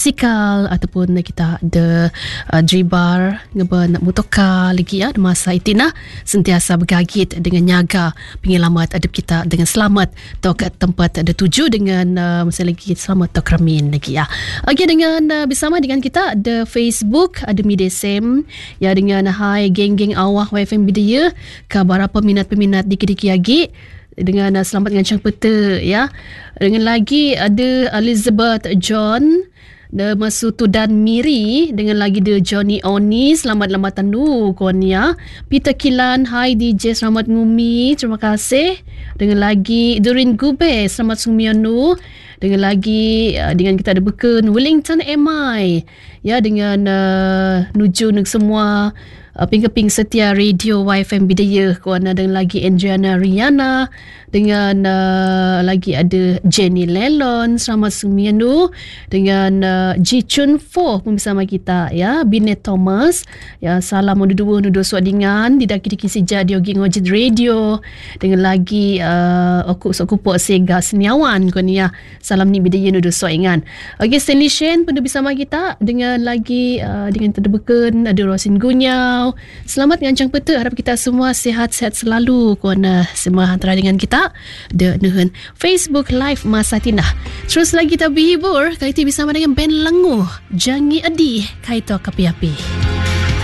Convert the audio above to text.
basikal ataupun kita ada dribar ngeben motoka lagi ya masa itina sentiasa bergagit dengan nyaga penyelamat adab kita dengan selamat atau ke tempat ada tuju dengan masa lagi selamat atau keramin lagi ya. Okey, dengan bersama dengan kita ada Facebook, ada Media Sem ya, dengan hai geng-geng awah YFM Bidaya kabar peminat-peminat dikit-dikit lagi dengan selamat dengan cang peta ya. Dengan lagi ada Elizabeth John Masutu dan Miri, dengan lagi dia Johnny Oni, selamat lambatan du konia. Peter Kilan, hai DJ, selamat ngumi, terima kasih. Dengan lagi Durin Gube, selamat sumianu. Dengan lagi dengan kita ada Beken Wellington MI ya, dengan nuju nek semua ping-ping setia radio YFM Bidaya kuana, dengan lagi Andriana Riana, dengan lagi ada Jenny Lelon, selamat sumianu. Dengan Ji Chun Fo pun bersama kita ya. Binet Thomas ya, salam nudu suadingan didaki-diki sejak diogi ngojit radio. Dengan lagi okuk Sega Seniawan kuan ya, salam ni Bidaya nudu suadingan. Okey, Stanley Shen pun bersama kita, dengan lagi dengan terdebeken ada Rosin Gunyau. Selamat ngancang peta, harap kita semua sihat-sihat selalu kuana semua antara dengan kita de nuhun Facebook Live Masa Tinah. Terus lagi kita berhibur kali ini bersama dengan band Lenguh Jangi Adi Kaito Kapi-api.